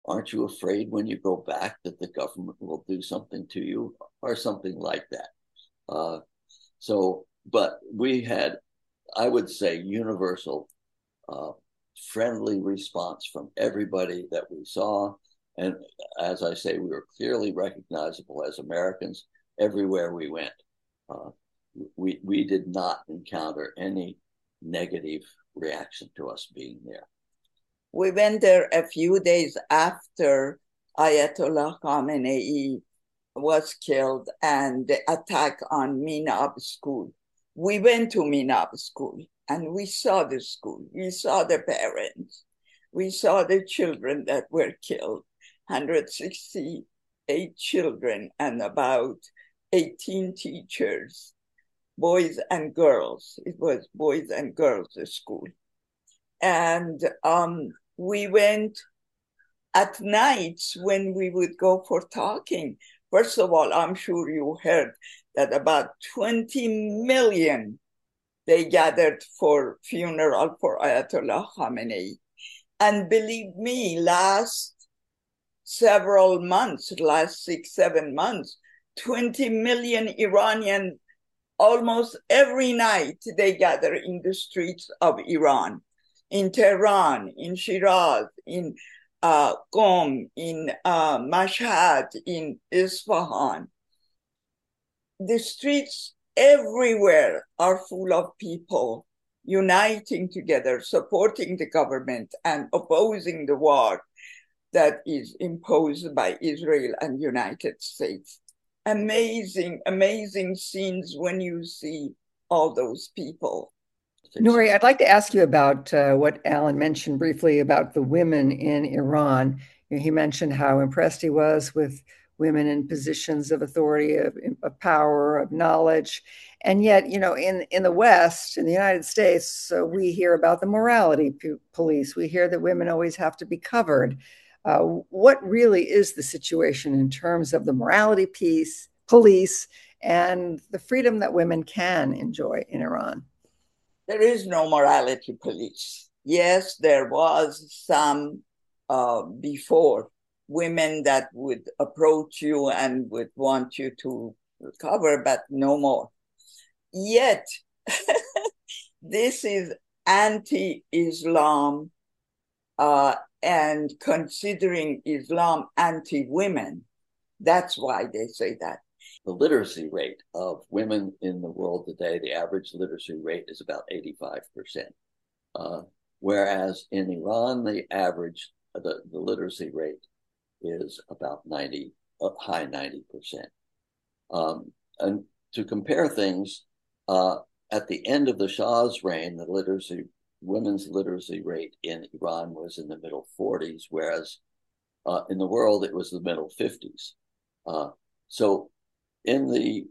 aren't you afraid when you go back that the government will do something to you or something like that? Uh, but we had, I would say, universal uh, friendly response from everybody that we saw. And as I say, we were clearly recognizable as Americans everywhere we went. Uh, we did not encounter any negative reaction to us being there. We went there a few days after Ayatollah Khamenei was killed and the attack on Minab school. We went to Minab school and we saw the school. We saw the parents. We saw the children that were killed, 168 children and about 18 teachers, boys and girls. It was boys and girls, the school. And we went at nights when we would go for talking. First of all, I'm sure you heard that about 20 million they gathered for funeral for Ayatollah Khamenei. And believe me, last several months, last 6, 7 months, 20 million Iranian, almost every night they gather in the streets of Iran, in Tehran, in Shiraz, in Qom, in Mashhad, in Isfahan. The streets everywhere are full of people uniting together, supporting the government and opposing the war that is imposed by Israel and United States. Amazing, amazing scenes when you see all those people. Nori, I'd like to ask you about what Alan mentioned briefly about the women in Iran. You know, he mentioned how impressed he was with women in positions of authority, of power, of knowledge. And yet, you know, in the West, in the United States, we hear about the morality police. We hear that women always have to be covered. What really is the situation in terms of the morality police, and the freedom that women can enjoy in Iran? There is no morality police. Yes, there was some before, women that would approach you and would want you to cover, but no more. Yet, this is anti Islam and considering Islam anti women. That's why they say that. The literacy rate of women in the world today, the average literacy rate is about 85%. Whereas in Iran, the literacy rate is about 90, high 90%. And to compare things, at the end of the Shah's reign, women's literacy rate in Iran was in the middle 40s, whereas in the world it was the middle 50s. So in the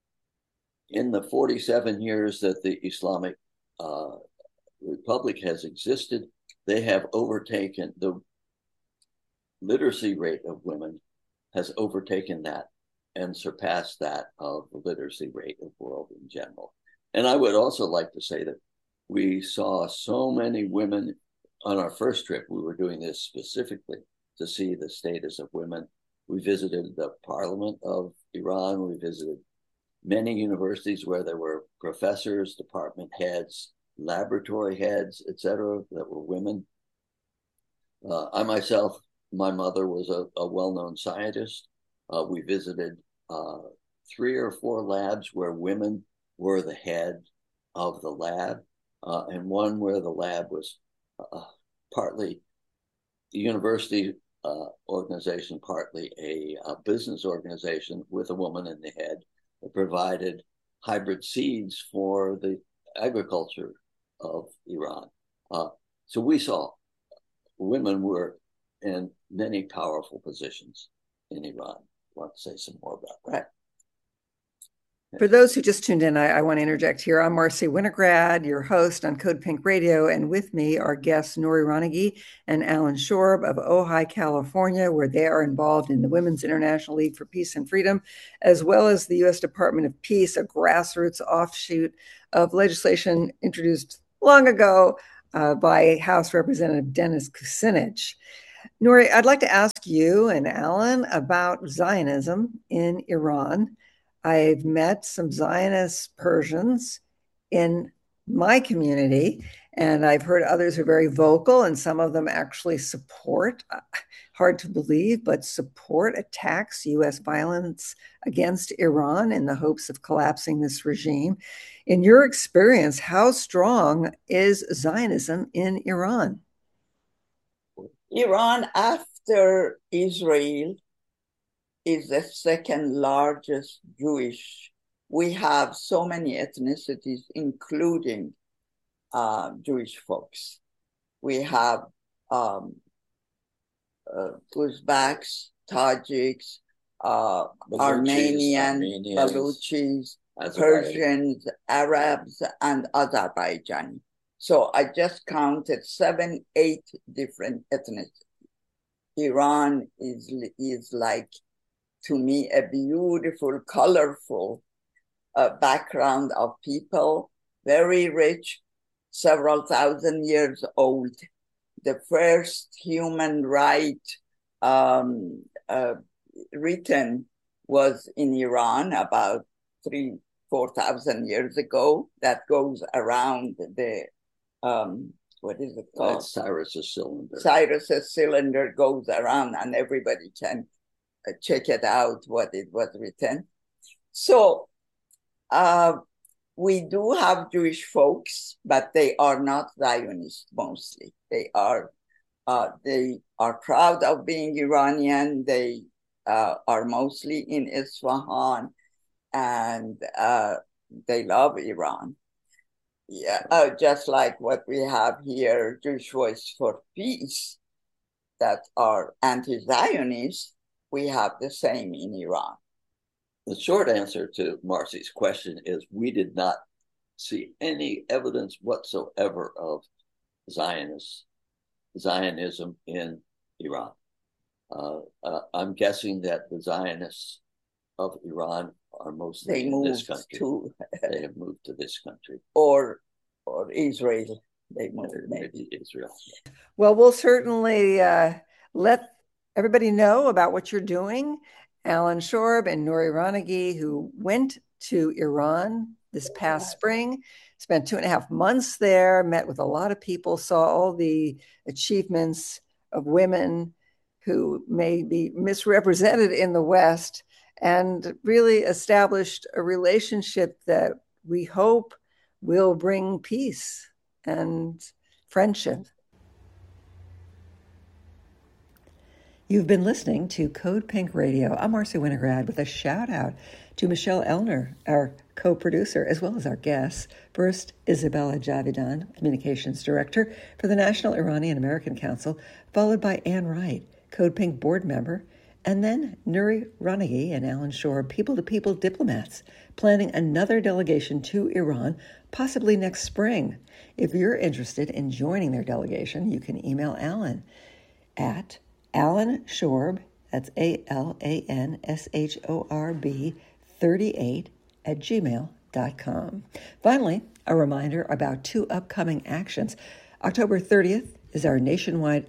47 years that the Islamic Republic has existed, they have overtaken the literacy rate of women has overtaken that and surpassed that of the literacy rate of the world in general. And I would also like to say that we saw so many women on our first trip. We were doing this specifically to see the status of women. We visited the parliament of Iran. We visited many universities where there were professors, department heads, laboratory heads, etc., that were women. I myself, my mother was a well-known scientist. We visited 3 or 4 labs where women were the head of the lab, and one where the lab was partly the university organization, partly a business organization with a woman in the head that provided hybrid seeds for the agriculture of Iran. So we saw women were in many powerful positions in Iran. I want to say some more about that. For those who just tuned in, I want to interject here. I'm Marcy Winograd, your host on Code Pink Radio, and with me are guests Nori Ranaghi and Alan Shorb of Ojai, California, where they are involved in the Women's International League for Peace and Freedom, as well as the U.S. Department of Peace, a grassroots offshoot of legislation introduced long ago by House Representative Dennis Kucinich. Nouri, I'd like to ask you and Alan about Zionism in Iran. I've met some Zionist Persians in my community, and I've heard others are very vocal, and some of them actually support, hard to believe, but support attacks, U.S. violence against Iran in the hopes of collapsing this regime. In your experience, how strong is Zionism in Iran? Iran, after Israel, is the second largest Jewish. We have so many ethnicities, including Jewish folks. We have Uzbeks, Tajiks, Armenians, Baluchis, Persians, Arabs, and Azerbaijani. So I just counted 7, 8 different ethnicities. Iran is like, to me, a beautiful, colorful background of people, very rich, several thousand years old. The first human right written was in Iran about 3,000-4,000 years ago. That goes around the what is it called? That's Cyrus's cylinder. Cyrus's cylinder goes around, and everybody can check it out what it was written. So we do have Jewish folks, but they are not Zionist mostly. They are proud of being Iranian. They are mostly in Isfahan, and they love Iran. Yeah, just like what we have here, Jewish Voice for Peace, that are anti-Zionist, we have the same in Iran. The short answer to Marcy's question is we did not see any evidence whatsoever of Zionism in Iran. I'm guessing that the Zionists of Iran are mostly in this country. They have moved to this country. Or Israel. They moved maybe Israel. Well, we'll certainly let everybody know about what you're doing. Alan Shorb and Nouri Ranaghi, who went to Iran this past spring, spent 2.5 months there, met with a lot of people, saw all the achievements of women who may be misrepresented in the West, and really established a relationship that we hope will bring peace and friendship. You've been listening to Code Pink Radio. I'm Marcy Winograd with a shout out to Michelle Elner, our co-producer, as well as our guests. First, Isabella Javidan, Communications Director for the National Iranian American Council, followed by Ann Wright, Code Pink board member, and then Nouri Ranaghi and Alan Shorb, people-to-people diplomats, planning another delegation to Iran, possibly next spring. If you're interested in joining their delegation, you can email Alan at Alan Shorb, that's ALANSHORB 38 at gmail.com. Finally, a reminder about 2 upcoming actions. October 30th is our nationwide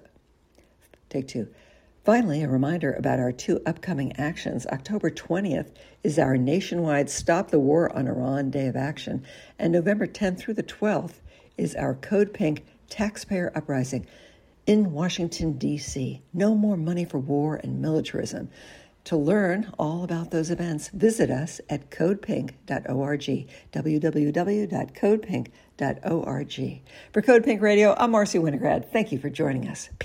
Finally, a reminder about our 2 upcoming actions. October 20th is our nationwide Stop the War on Iran Day of Action, and November 10th through the 12th is our Code Pink Taxpayer Uprising in Washington, D.C. No more money for war and militarism. To learn all about those events, visit us at codepink.org, www.codepink.org. For Code Pink Radio, I'm Marcy Winograd. Thank you for joining us. Peace.